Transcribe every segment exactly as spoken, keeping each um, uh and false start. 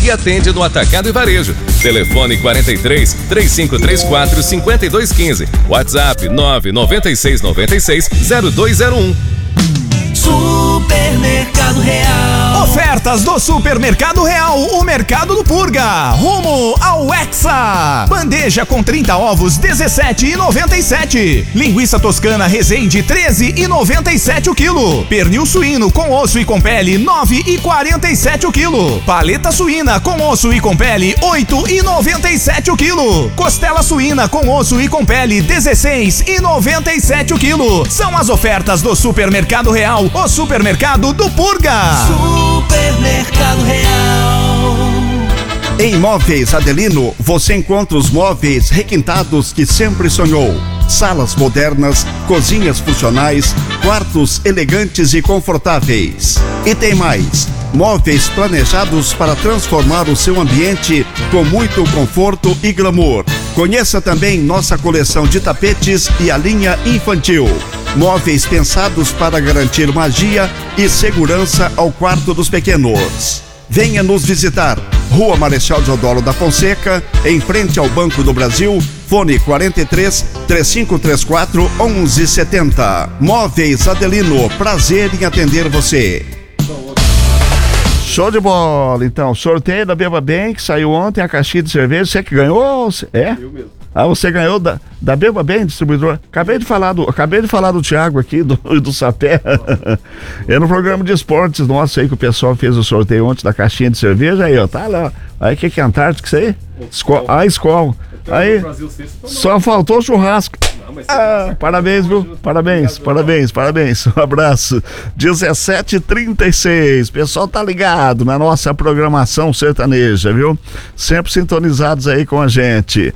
e atende no atacado e varejo. Telefone quarenta e três, três cinco três quatro, cinco dois um cinco. WhatsApp nove nove seis nove seis zero dois zero um. Supermercado Real. Ofertas do Supermercado Real, o mercado do Purga, rumo ao Hexa. Bandeja com trinta ovos, dezessete reais e noventa e sete centavos. Linguiça toscana Resende, treze reais e noventa e sete centavos o quilo. Pernil suíno com osso e com pele, nove reais e quarenta e sete centavos o quilo. Paleta suína com osso e com pele, oito reais e noventa e sete centavos o quilo. Costela suína com osso e com pele, dezesseis reais e noventa e sete centavos o quilo. São as ofertas do Supermercado Real, o supermercado do Purga. Supermercado Real. Em Móveis Adelino, você encontra os móveis requintados que sempre sonhou. Salas modernas, cozinhas funcionais, quartos elegantes e confortáveis. E tem mais, móveis planejados para transformar o seu ambiente com muito conforto e glamour. Conheça também nossa coleção de tapetes e a linha infantil. Móveis pensados para garantir magia e segurança ao quarto dos pequenos. Venha nos visitar. Rua Marechal Deodoro da Fonseca, em frente ao Banco do Brasil. Fone quarenta e três, três cinco três quatro, onze setenta. Móveis Adelino, prazer em atender você. Show de bola, então. Sorteio da Beba Bem, que saiu ontem, a caixinha de cerveja. Você que ganhou? É? Eu mesmo. Ah, você ganhou da, da Beba Bem, distribuidor. Acabei de falar do, acabei de falar do Thiago aqui, do, do Sapé. É no programa de esportes nosso aí que o pessoal fez o sorteio ontem da caixinha de cerveja. Aí, ó, tá lá. Aí, o que que é Antártica, isso aí? Skol. Ah, Skol. Aí, só faltou o churrasco. Ah, parabéns, viu? Parabéns, parabéns, parabéns. Um abraço. dezessete e trinta e seis. Pessoal tá ligado na nossa programação sertaneja, viu? Sempre sintonizados aí com a gente.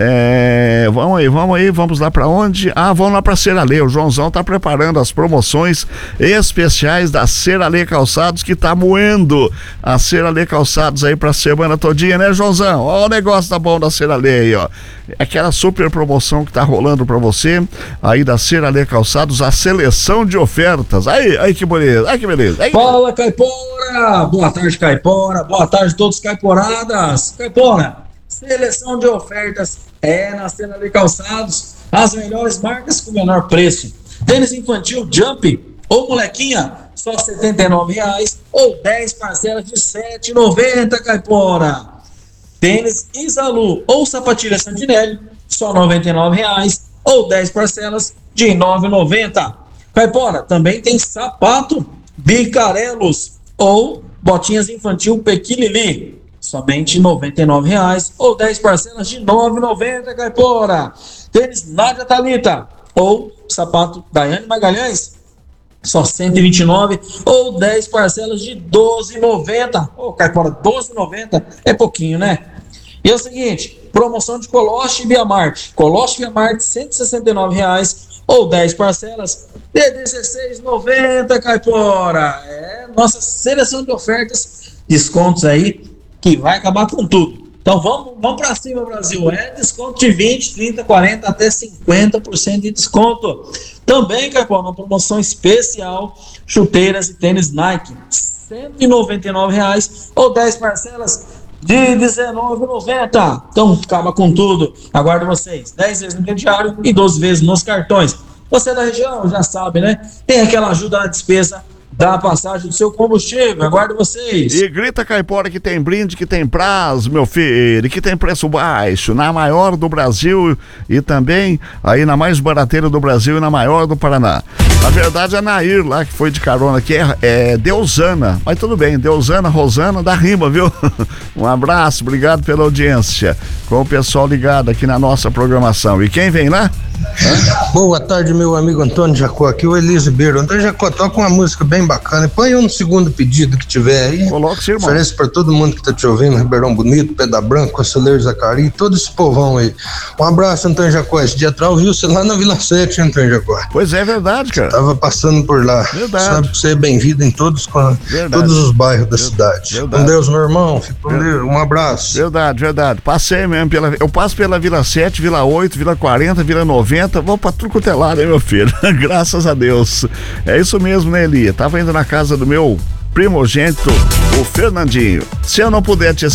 É, vamos aí, vamos aí, vamos lá pra onde? Ah, vamos lá pra Seralê. O Joãozão tá preparando as promoções especiais da Seralê Calçados, que tá moendo a Seralê Calçados aí pra semana todinha, né, Joãozão? Ó, o negócio tá bom da Seralê aí, ó. Aquela super promoção que tá rolando pra você aí da Seralê Calçados, a seleção de ofertas. Aí, aí que beleza, aí que beleza. Aí. Fala, Caipora! Boa tarde, Caipora. Boa tarde a todos, Caiporadas. Caipora, seleção de ofertas é na Seralê Calçados. As melhores marcas com o menor preço. Tênis infantil Jump ou molequinha, só setenta e nove reais ou dez parcelas de sete reais e noventa centavos, Caipora. Tênis Isalu ou sapatilha Santinelli, só noventa e nove reais ou dez parcelas de nove reais e noventa centavos. Caipora, também tem sapato Bicarelos ou botinhas infantil Pequilili, somente noventa e nove reais ou dez parcelas de nove reais e noventa centavos, Caipora. Tênis Nádia Thalita ou sapato Daiane Magalhães, só cento e vinte e nove reais ou dez parcelas de doze reais e noventa centavos. Ô, Caipora, doze reais e noventa centavos é pouquinho, né? E é o seguinte, promoção de Coloche e Viamarte. Coloche e Viamarte, cento e sessenta e nove reais ou dez parcelas de dezesseis reais e noventa centavos, Caipora. É nossa seleção de ofertas, descontos aí que vai acabar com tudo. Então vamos, vamos pra cima, Brasil. É desconto de vinte, trinta, quarenta até cinquenta por cento de desconto. Também, Caipora, uma promoção especial, chuteiras e tênis Nike, cento e noventa e nove reais ou dez parcelas de dezenove reais e noventa centavos. Então acaba com tudo. Aguardo vocês. dez vezes no crediário e doze vezes nos cartões. Você é da região, já sabe, né? Tem aquela ajuda na despesa da passagem do seu combustível. Aguardo vocês. E grita, Caipora, que tem brinde, que tem prazo, meu filho, que tem preço baixo, na maior do Brasil e também aí na mais barateira do Brasil e na maior do Paraná. A verdade é a Nair lá, que foi de carona aqui, é, é Deusana, mas tudo bem, Deusana, Rosana, dá rima, viu? Um abraço, obrigado pela audiência, com o pessoal ligado aqui na nossa programação. E quem vem lá? Hã? Boa tarde, meu amigo Antônio Jacó, aqui o Elise Beiro. Antônio Jacó, toca uma música bem bacana. Põe um segundo pedido que tiver aí. Coloque, irmão. Oferece pra todo mundo que tá te ouvindo, Ribeirão Bonito, Pedra Branca, Conselheiro Zacari, todo esse povão aí. Um abraço, Antônio Jacó. Esse dia atrás viu você lá na Vila sete, Antônio Jacó. Pois é, verdade, cara. Tava passando por lá. Verdade. Sabe que você é bem-vindo em todos, todos os bairros da verdade. cidade. Verdade. Com Deus, meu irmão. Fique com Deus. Um abraço. Verdade, verdade. Passei mesmo pela. Eu passo pela Vila sete, Vila oito, Vila quarenta, Vila noventa. Vou pra tudo quanto é lado, hein, meu filho? Graças a Deus. É isso mesmo, né, Elia? Tava indo na casa do meu primogênito, o Fernandinho. Se eu não puder te